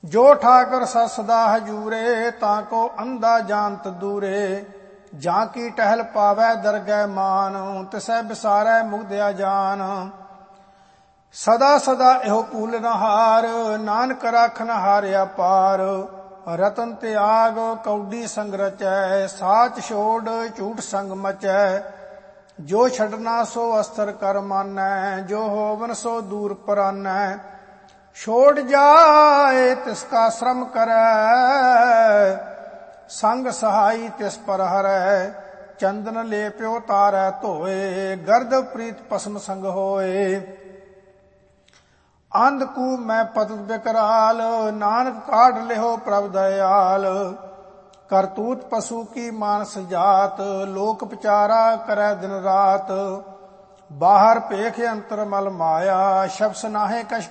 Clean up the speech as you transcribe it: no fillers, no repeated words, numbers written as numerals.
जो ठाकर सदा हजूरे, ताको अंधा जानत दूरे। जाकी टहल पावै दरगह मान, तिसै बिसारै मुग्धया जान। सदा सदा एहो पूलन हार, नानक राखन हारिया पार। रतन त्याग कौडी संग रचै, साच छोड़ झूठ संग मचै। जो छड़ना सो अस्तर कर मानै, जो होवन सो दूर परानै। छोड़ जाए तिसका श्रम करै, संग सहाई तिस पर हरै। चंदन लेप्यो तारै धोए, गर्द प्रीत पसम संग होए। अंधकू मैं पतत बिकराल, नानक काढ़ लिहो प्रभ दयाल। करतूत पशु की मानस जात, लोक विचारा करै दिन रात। बाहर पेख अंतर मल माया, शब्द नाहे कछ